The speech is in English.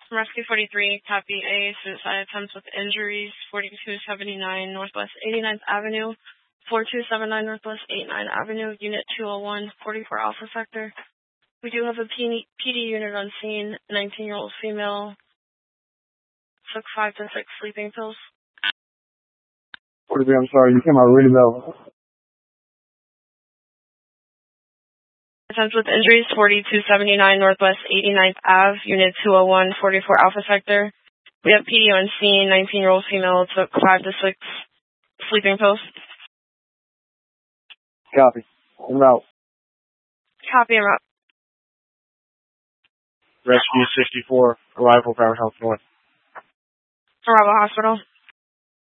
Rescue 43, copy A, suicide attempts with injuries, 4279 Northwest 89th Avenue, 4279 Northwest 89th Avenue, Unit 201, 44 Alpha Sector. We do have a PD unit on scene, 19-year-old female, took 5 to 6 sleeping pills. 43, I'm sorry, you came out really low. Attempts with injuries, 4279 Northwest 89th Ave, Unit 201, 44 Alpha Sector. We have PD on scene, 19-year-old female, took 5 to 6 sleeping pills. Copy. En route. Copy, en route. Rescue 64, arrival Powerhouse North. Arrival Hospital.